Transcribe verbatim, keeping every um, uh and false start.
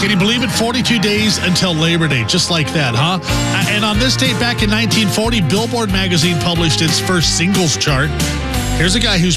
Can you believe it? forty-two days until Labor Day, just like that, huh? And on this date back in nineteen forty, Billboard magazine published its first singles chart. Here's a guy who's